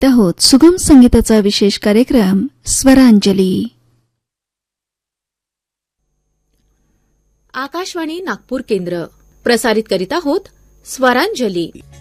आहोत सुगम संगीताचा विशेष कार्यक्रम स्वरांजली. आकाशवाणी नागपूर केंद्र प्रसारित करीत आहोत स्वरांजली.